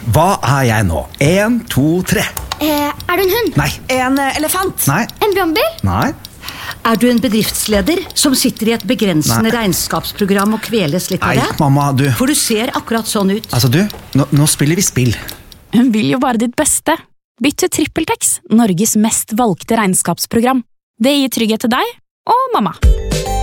Hva er jeg nå? 1, 2, 3. Er du en hund? Nei. En elefant? Nei. En brannbil? Nei. Er du en bedriftsleder som sitter i et begrensende regnskapsprogram og kveles litt av Nei, det? mamma, du. For du ser akkurat sånn ut. Altså, du, nå spiller vi spill. Hun vil jo bare ditt beste. Bytt til TrippelTex, Norges mest valgte regnskapsprogram. Det gir trygghet til deg og mamma.